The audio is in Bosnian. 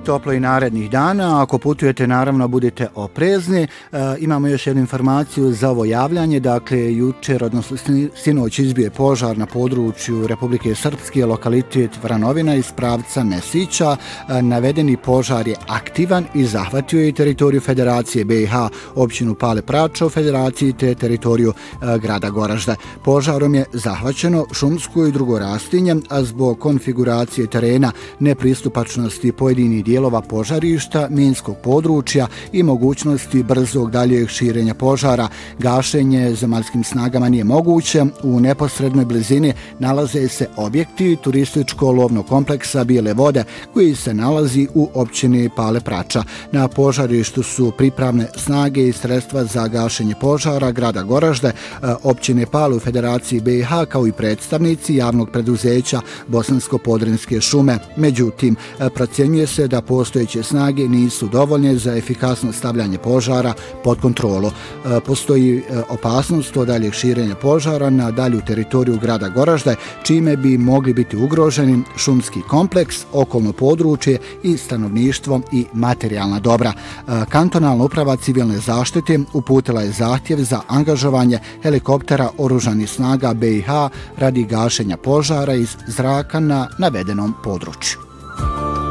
toplo i narednih dana. Ako putujete, naravno, budite oprezni. Imamo još jednu informaciju za ovo javljanje. Dakle, jučer, odnosno sinoć, izbio je požar na području Republike Srpske, lokalitet Vranovina iz pravca Mesića. Navedeni požar je aktivan i zahvatio je teritoriju Federacije BiH, općinu Pale Prača u Federaciji te teritoriju grada Goražde. Požarom je zahvaćeno šumsko i drugo rastinje, a zbog konfiguracije terena, nepristupačnosti pojedinih dijelova požarišta, minskog područja i mogućnosti brzog daljeg širenja požara, gašenje zemaljskim snagama nije moguće. U neposrednoj blizini nalaze se objekti turističko-lovnog kompleksa Bijele vode koji se nalazi u općini Pale Prača. Na požarištu su pripravne snage i sredstva za gašenje požara grada Goražde, općine Pale u Federaciji BiH kao i predstavnici javnog preduzeća Bosansko-Podrinjske šume. Međutim, procjenjuje se da postojeće snage nisu dovoljne za efikasno stavljanje požara pod kontrolu. Postoji opasnost od daljeg širenja požara na dalju teritoriju grada Goražde, čime bi mogli biti ugroženi šumski kompleks, okolno područje i stanovništvo i materijalna dobra. Kantonalna uprava civilne zaštite uputila je zahtjev za angažovanje helikoptera oružanih snaga BiH radi gašenja požara iz zraka na navedenom području.